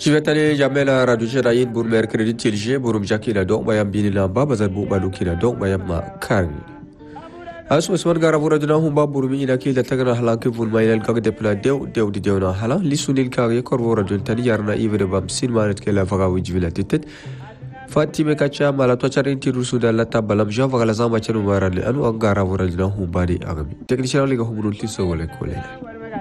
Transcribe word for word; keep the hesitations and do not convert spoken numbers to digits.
Jivetane jamela radio jarayin bur mercredi tilje burum jakina do bayam binila ba bazar bu balu kina do bayam ma kan asu usman gara bura dina humba burumi ina ki datagana halanke vul mailal kag depla dew dew di dewna hala lisunil kag kor wora dun tani yarna ivre bam sin manet kala faga wijvila titet fatime kacha mala to charin tiru sudan la tabalam jo faga la zama chanu warali anu angara bura dina humba di agami technician liga humrul tiso wala kolena